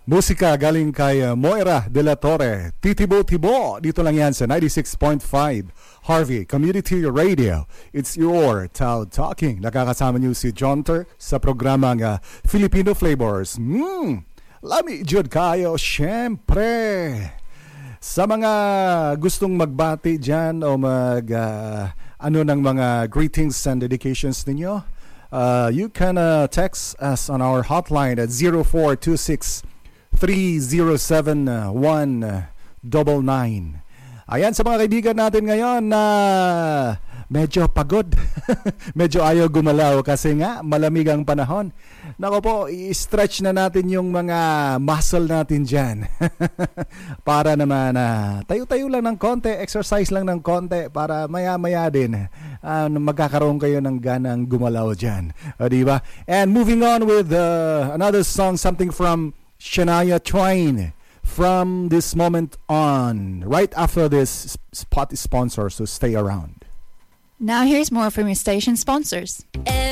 Musika galing kay Moira de la Torre. Titibo-tibo. Dito lang yan sa 96.5 Harvey Community Radio. It's your Tao Talking. Nakakasama niyo si Jonter sa programang Filipino Flavors. Lami jud kayo, syempre. Sa mga gustong magbati dyan o ng mga greetings and dedications ninyo, you can text us on our hotline at 0426-307-199. Ayan, sa mga kaibigan natin ngayon na medyo pagod. Medyo ayaw gumalaw kasi nga malamig ang panahon. Nako po, i-stretch na natin yung mga muscle natin dyan. Para naman tayo-tayo lang ng konti, exercise lang ng konti para maya-maya din magkakaroon kayo ng ganang gumalaw dyan. Diba? And moving on with another song, something from Shania Twain. From this moment on, right after this spot sponsor, so stay around. Now here's more from your station sponsors.